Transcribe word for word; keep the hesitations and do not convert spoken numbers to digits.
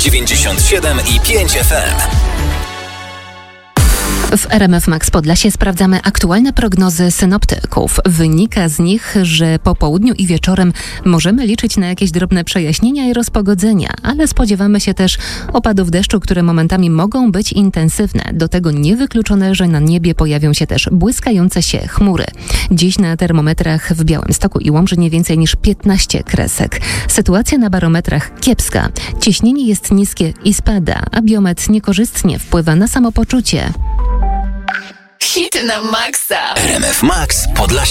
dziewięćdziesiąt siedem i pięć F M. W R M F Max Podlasie sprawdzamy aktualne prognozy synoptyków. Wynika z nich, że po południu i wieczorem możemy liczyć na jakieś drobne przejaśnienia i rozpogodzenia, ale spodziewamy się też opadów deszczu, które momentami mogą być intensywne. Do tego niewykluczone, że na niebie pojawią się też błyskające się chmury. Dziś na termometrach w Białymstoku i Łomży nie więcej niż piętnaście kresek. Sytuacja na barometrach kiepska. Ciśnienie jest niskie i spada, a biometr niekorzystnie wpływa na samopoczucie. Hit na maksa. R M F Max Podlasie.